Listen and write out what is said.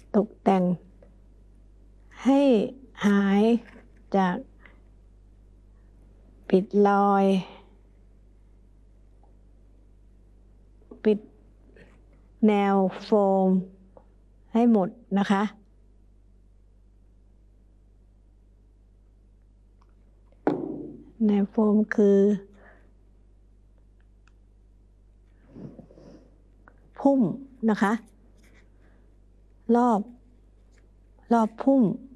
ตกแต่งให้หายจากปิดรอยปิดแนวโฟมให้หมดนะคะแนวโฟมคือพุ่มนะคะรอบพุ่ม